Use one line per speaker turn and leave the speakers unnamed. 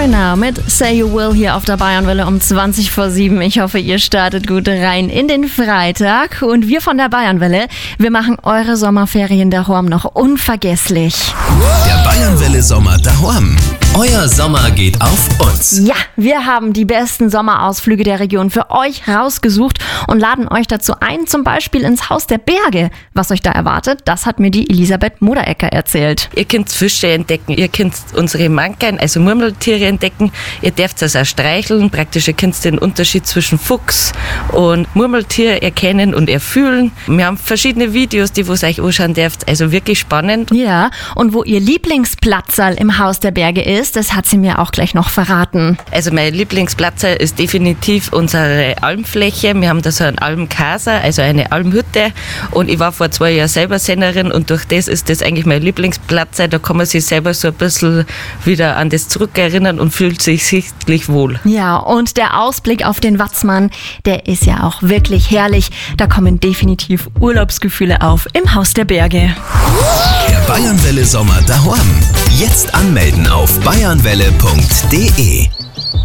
Foreigner mit Say You Will hier auf der Bayernwelle um 20:07. Ich hoffe, ihr startet gut rein in den Freitag. Und wir von der Bayernwelle, wir machen eure Sommerferien daheim noch unvergesslich.
Der Bayernwelle Sommer daheim. Euer Sommer geht auf uns.
Ja, wir haben die besten Sommerausflüge der Region für euch rausgesucht und laden euch dazu ein, zum Beispiel ins Haus der Berge. Was euch da erwartet, das hat mir die Elisabeth Moderecker erzählt.
Ihr könnt Fische entdecken, ihr könnt unsere Mankern, also Murmeltiere entdecken. Ihr dürft das auch streicheln, praktisch ihr könnt den Unterschied zwischen Fuchs und Murmeltier erkennen und erfühlen. Wir haben verschiedene Videos, die ihr euch anschauen dürft, also wirklich spannend.
Ja, und wo ihr Lieblingsplatzerl im Haus der Berge ist, das hat sie mir auch gleich noch verraten.
Also mein Lieblingsplatz ist definitiv unsere Almfläche. Wir haben da so einen Almkasa, also eine Almhütte. Und ich war vor 2 Jahren selber Sennerin und durch das ist das eigentlich mein Lieblingsplatz. Da kann man sich selber so ein bisschen wieder an das zurückerinnern und fühlt sich sichtlich wohl.
Ja, und der Ausblick auf den Watzmann, der ist ja auch wirklich herrlich. Da kommen definitiv Urlaubsgefühle auf im Haus der Berge.
Der Bayernwelle Sommer daheim. Jetzt anmelden auf bayernwelle.de.